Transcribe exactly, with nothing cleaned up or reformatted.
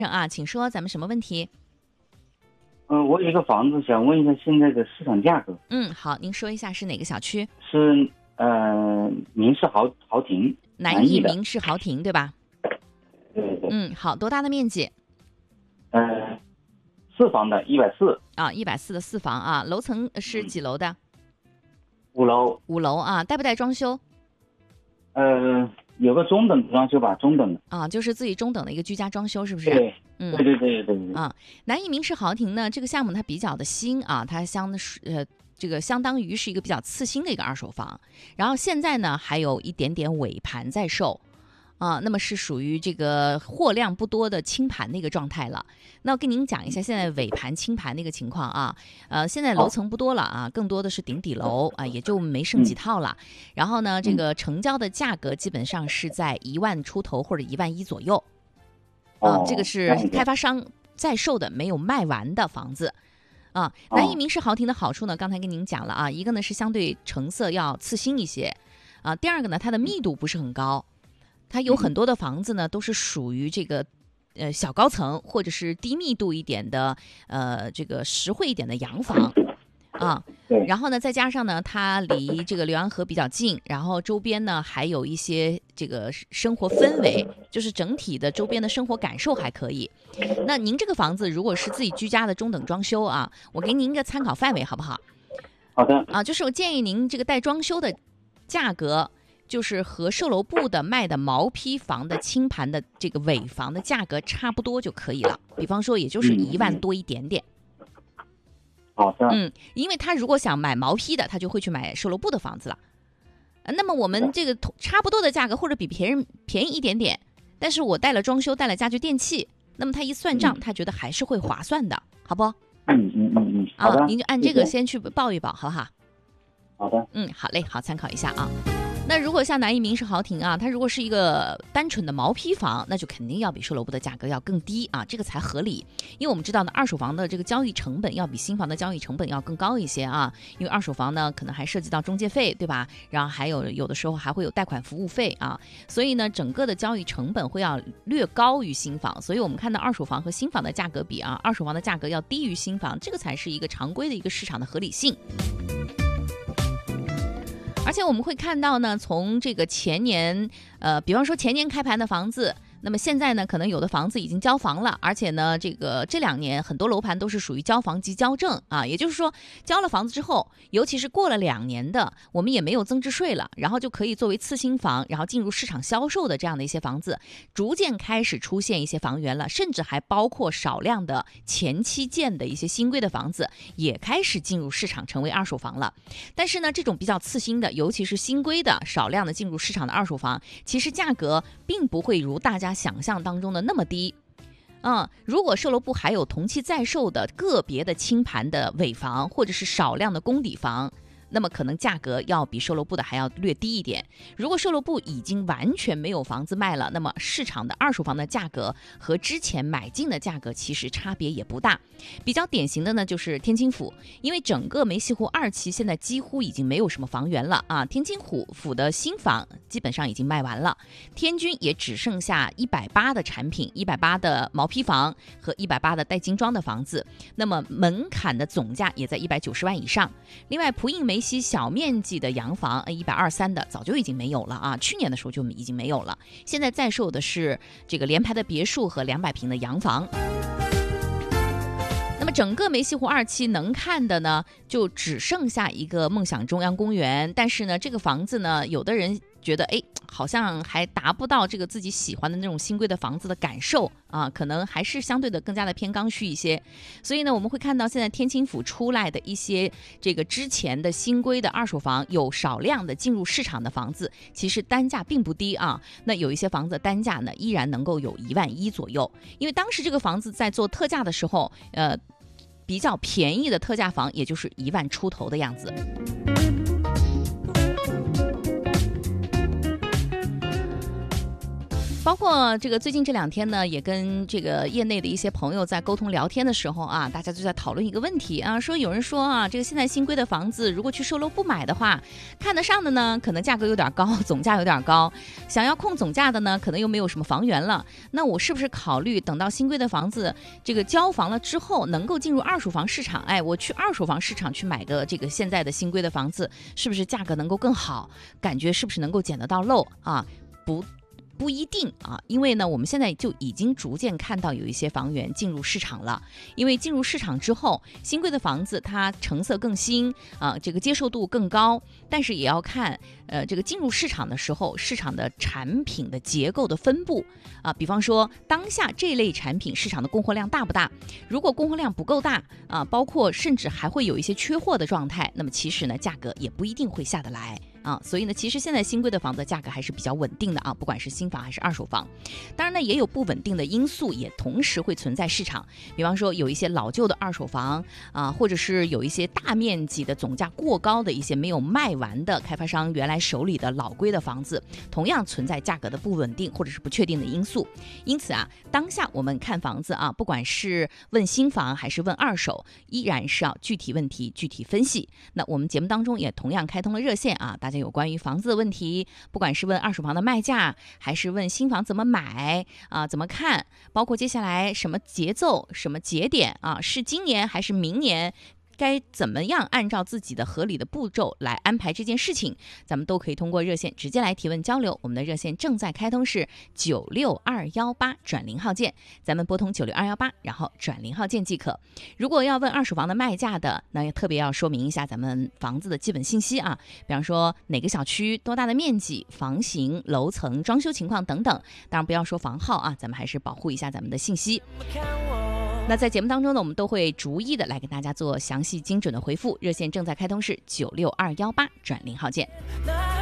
啊，请说，咱们什么问题？ 嗯、呃，我有一个房子，想问一下现在的市场价格。 嗯，好，您说一下是哪个小区？ 是呃明仕豪豪庭， 南艺的。 艺明仕豪庭，对吧？ 对对对。 嗯，好，多大的面积？ 呃，四房的，一百四。 啊，一百四的四房啊，楼层是几楼的？ 五楼。 五楼啊，带不带装修？ 呃，有个中等装修吧，中等的。 啊，就是自己中等的一个居家装修，是不是？ 对， 嗯， 对对对对对。 啊，南艺明仕豪庭呢，这个项目它比较的新啊，它相呃这个相当于是一个比较次新的一个二手房，然后现在呢还有一点点尾盘在售。啊，那么是属于这个货量不多的清盘的一个状态了。那我跟您讲一下现在尾盘清盘的一个情况啊，呃，现在楼层不多了啊，更多的是顶底楼啊，也就没剩几套了。然后呢，这个成交的价格基本上是在一万出头或者一万一左右。啊，这个是开发商在售的没有卖完的房子。啊，南艺明仕豪庭的好处呢，刚才跟您讲了啊，一个呢是相对成色要次新一些，啊，第二个呢它的密度不是很高。它有很多的房子呢，都是属于这个，呃，小高层或者是低密度一点的，呃，这个实惠一点的洋房，啊，然后呢，再加上呢，它离这个浏阳河比较近，然后周边呢还有一些这个生活氛围，就是整体的周边的生活感受还可以。那您这个房子如果是自己居家的中等装修啊，我给您一个参考范围好不好？ 好的。 啊，就是我建议您这个带装修的价格。就是和售楼部的卖的毛坯房的清盘的这个尾房的价格差不多就可以了，比方说也就是一万多一点点。 好的。 嗯，因为他如果想买毛坯的，他就会去买售楼部的房子了。那么我们这个差不多的价格或者比别人便宜一点点，但是我带了装修带了家具电器，那么他一算账，他觉得还是会划算的，好不？ 嗯嗯嗯嗯，好的。 啊，您就按这个先去报一报，好不好？ 好的。 嗯，好嘞，好，参考一下啊。那如果像南艺明仕豪庭啊，它如果是一个单纯的毛坯房，那就肯定要比售楼部的价格要更低啊，这个才合理。因为我们知道呢，二手房的这个交易成本要比新房的交易成本要更高一些啊，因为二手房呢可能还涉及到中介费，对吧？然后还有有的时候还会有贷款服务费啊，所以呢，整个的交易成本会要略高于新房。所以我们看到二手房和新房的价格比啊，二手房的价格要低于新房，这个才是一个常规的一个市场的合理性。而且我们会看到呢，从这个前年，呃，比方说前年开盘的房子，那么现在呢，可能有的房子已经交房了，而且呢，这个这两年很多楼盘都是属于交房即交证啊，也就是说，交了房子之后，尤其是过了两年的，我们也没有增值税了，然后就可以作为次新房，然后进入市场销售的这样的一些房子，逐渐开始出现一些房源了，甚至还包括少量的前期建的一些新规的房子，也开始进入市场成为二手房了。但是呢，这种比较次新的，尤其是新规的少量的进入市场的二手房，其实价格并不会如大家想象当中的那么低。嗯，如果售楼部还有同期在售的个别的清盘的尾房，或者是少量的公底房，那么可能价格要比售楼部的还要略低一点。如果售楼部已经完全没有房子卖了，那么市场的二手房的价格和之前买进的价格其实差别也不大。比较典型的呢就是天津府，因为整个梅溪湖二期现在几乎已经没有什么房源了啊，天津府府的新房基本上已经卖完了，天均也只剩下一百八的产品，一百八的毛坯房和一百八的带精装的房子，那么门槛的总价也在一百九十万以上。另外普应梅溪小面积的洋房一百二十三的早就已经没有了啊，去年的时候就已经没有了，现在在售的是这个联排的别墅和两百平的洋房。那么整个梅溪湖二期能看的呢，就只剩下一个梦想中央公园，但是呢，这个房子呢，有的人觉得，哎，好像还达不到这个自己喜欢的那种新规的房子的感受啊，可能还是相对的更加的偏刚需一些。所以呢，我们会看到现在天津府出来的一些这个之前的新规的二手房，有少量的进入市场的房子，其实单价并不低啊。那有一些房子单价呢，依然能够有一万一左右，因为当时这个房子在做特价的时候，呃。比较便宜的特价房也就是一万出头的样子。包包括这个最近这两天呢，也跟这个业内的一些朋友在沟通聊天的时候啊，大家就在讨论一个问题啊，说有人说啊，这个现在新规的房子如果去售楼部买的话，看得上的呢可能价格有点高，总价有点高，想要控总价的呢可能又没有什么房源了，那我是不是考虑等到新规的房子这个交房了之后，能够进入二手房市场？哎，我去二手房市场去买个这个现在的新规的房子，是不是价格能够更好？感觉是不是能够捡得到漏啊？不。不一定啊，因为呢，我们现在就已经逐渐看到有一些房源进入市场了。因为进入市场之后，新规的房子它成色更新啊，这个接受度更高，但是也要看呃这个进入市场的时候，市场的产品的结构的分布啊。比方说，当下这类产品市场的供货量大不大？如果供货量不够大啊，包括甚至还会有一些缺货的状态，那么其实呢，价格也不一定会下得来。啊，所以呢，其实现在新规的房子价格还是比较稳定的啊，不管是新房还是二手房。当然呢，也有不稳定的因素，也同时会存在市场。比方说，有一些老旧的二手房啊，或者是有一些大面积的总价过高的一些没有卖完的开发商原来手里的老规的房子，同样存在价格的不稳定或者是不确定的因素。因此啊，当下我们看房子啊，不管是问新房还是问二手，依然是要具体问题具体分析。那我们节目当中也同样开通了热线啊，大家有关于房子的问题，不管是问二手房的卖价，还是问新房怎么买啊，怎么看，包括接下来什么节奏、什么节点啊，是今年还是明年，该怎么样按照自己的合理的步骤来安排这件事情，咱们都可以通过热线直接来提问交流。我们的热线正在开通，是九六二一八转零号键，咱们拨通九六二一八，然后转零号键即可。如果要问二手房的卖价的，那也特别要说明一下咱们房子的基本信息啊，比方说哪个小区、多大的面积、房型、楼层、装修情况等等。当然不要说房号啊，咱们还是保护一下咱们的信息。那在节目当中呢，我们都会逐一的来给大家做详细精准的回复。热线正在开通，是九六二一八转零号键。